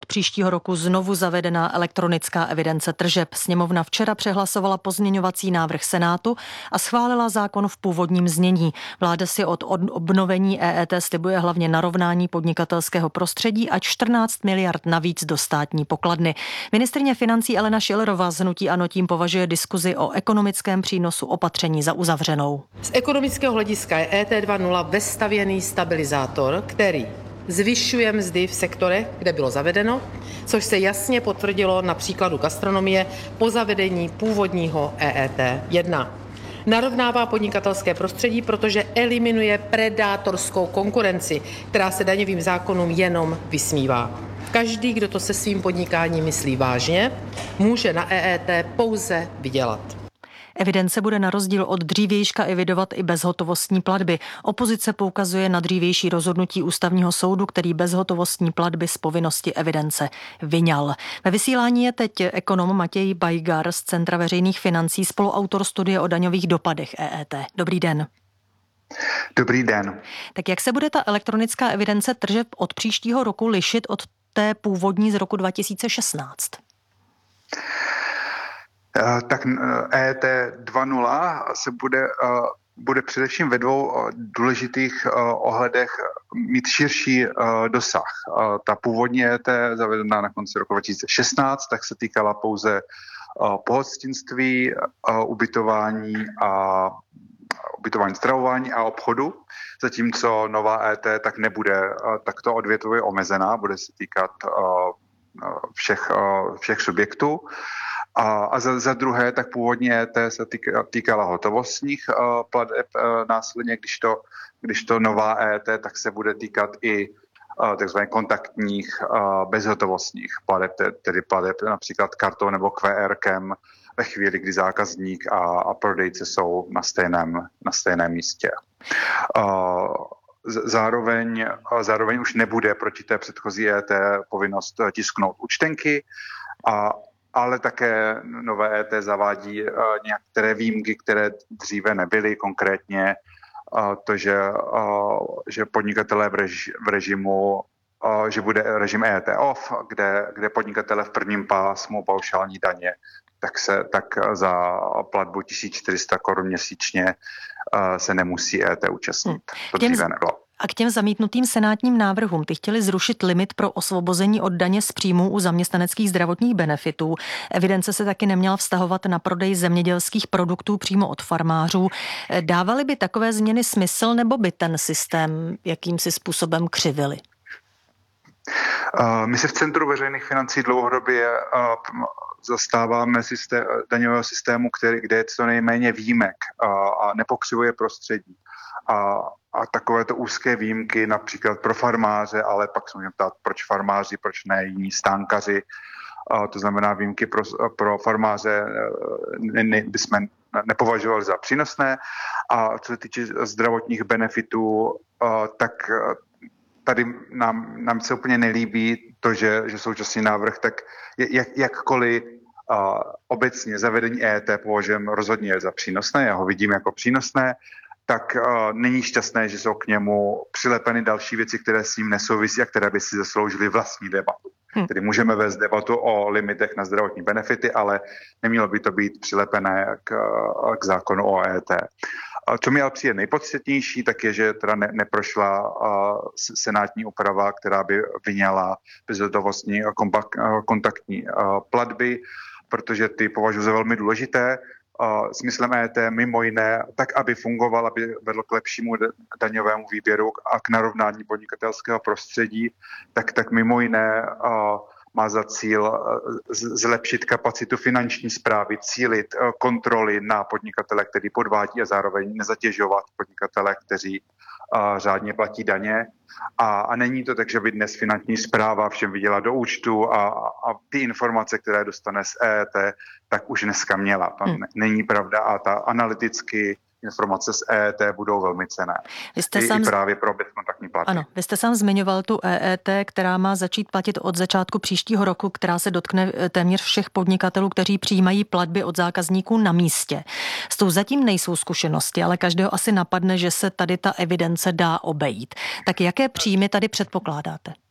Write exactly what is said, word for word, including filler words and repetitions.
příštího roku znovu zavedená elektronická evidence tržeb. Sněmovna včera přehlasovala pozměňovací návrh Senátu a schválila zákon v původním znění. Vláda si od obnovení E E T slibuje hlavně narovnání podnikatelského prostředí a čtrnáct miliard navíc do státní pokladny. Ministryně financí Alena Schillerová z hnutí ANO tím považuje diskuzi o ekonomickém přínosu opatření za uzavřenou. Z ekonomického hlediska je E E T dva tečka nula vestavěný stabilizátor, který zvyšuje mzdy v sektorech, kde bylo zavedeno, což se jasně potvrdilo na příkladu gastronomie po zavedení původního E E T jedna. Narovnává podnikatelské prostředí, protože eliminuje predátorskou konkurenci, která se daňovým zákonům jenom vysmívá. Každý, kdo to se svým podnikáním myslí vážně, může na E E T pouze vydělat. Evidence bude na rozdíl od dřívějška evidovat i bezhotovostní platby. Opozice poukazuje na dřívější rozhodnutí ústavního soudu, který bezhotovostní platby z povinnosti evidence vyňal. Ve vysílání je teď ekonom Matěj Bajgar z Centra veřejných financí, spoluautor studie o daňových dopadech E E T. Dobrý den. Dobrý den. Tak jak se bude ta elektronická evidence tržeb od příštího roku lišit od té původní z roku dva tisíce šestnáct? Tak E E T dva tečka nula se bude, bude především ve dvou důležitých ohledech mít širší dosah. Ta původní E E T, zavedená na konci roku dva tisíce šestnáct, tak se týkala pouze pohostinství, ubytování a ubytování, stravování a obchodu, zatímco nová E E T tak nebude takto odvětvově omezená, bude se týkat všech, všech subjektů. A, a za, za druhé, tak původně E E T se týka, týkala hotovostních uh, plateb uh, následně, když to, když to nová E E T, tak se bude týkat i uh, takzvaně kontaktních uh, bezhotovostních plateb, tedy plateb například kartou nebo Q R kem ve chvíli, kdy zákazník a, a prodejce jsou na stejném, na stejném místě. Uh, Zároveň, zároveň už nebude proti té předchozí E E T povinnost tisknout účtenky, a, ale také nové E E T zavádí některé výjimky, které dříve nebyly, konkrétně to, že, že podnikatelé v, reži, v režimu, že bude režim E E T off, kde, kde podnikatelé v prvním pásmu paušální daně, tak, se, tak za platbu tisíc čtyři sta korun měsíčně se nemusí E E T účastnit. To dříve nebylo. A k těm zamítnutým senátním návrhům, ty chtěli zrušit limit pro osvobození od daně z příjmů u zaměstnaneckých zdravotních benefitů. Evidence se taky neměla vztahovat na prodej zemědělských produktů přímo od farmářů. Dávaly by takové změny smysl, nebo by ten systém jakýmsi způsobem křivili? My se v Centru veřejných financí dlouhodobě zastáváme systém, daňového systému, který, kde je co nejméně výjimek a nepokřivuje prostředí. A, a takovéto úzké výjimky například pro farmáře, ale pak se můžeme ptát, proč farmáři, proč ne jiní stánkaři. A to znamená výjimky pro, pro farmáře ne, ne, bychom nepovažovali za přínosné. A co se týče zdravotních benefitů, tak tady nám, nám se úplně nelíbí to, že, že současný návrh, tak jak, jakkoliv a, obecně zavedení E E T považujeme rozhodně za přínosné, já ho vidím jako přínosné, tak uh, není šťastné, že jsou k němu přilepeny další věci, které s ním nesouvisí a které by si zasloužily vlastní debatu. Hmm. Tedy můžeme vést debatu o limitech na zdravotní benefity, ale nemělo by to být přilepené k, k zákonu o E E T. Co mi ale přijde nejpodstatnější, tak je, že teda ne, neprošla uh, senátní úprava, která by vyňala bezhotovostní a kontaktní uh, platby, protože ty považuji za velmi důležité. Uh, smyslem E E T mimo jiné, tak aby fungoval, aby vedl k lepšímu daňovému výběru a k narovnání podnikatelského prostředí, tak, tak mimo jiné uh, má za cíl uh, zlepšit kapacitu finanční správy, cílit uh, kontroly na podnikatele, který podvádí, a zároveň nezatěžovat podnikatele, kteří uh, řádně platí daně. A, a není to tak, že by dnes finanční správa všem viděla do účtu a, a ty informace, které dostane z E E T, tak už dneska měla. To hmm. není pravda a ta analyticky informace z E E T budou velmi cenné. Vy jste I, sám... I právě pro bezkontaktní platby. Ano, vy jste sám zmiňoval tu E E T, která má začít platit od začátku příštího roku, která se dotkne téměř všech podnikatelů, kteří přijímají platby od zákazníků na místě. S tou zatím nejsou zkušenosti, ale každého asi napadne, že se tady ta evidence dá obejít. Tak jaké příjmy tady předpokládáte?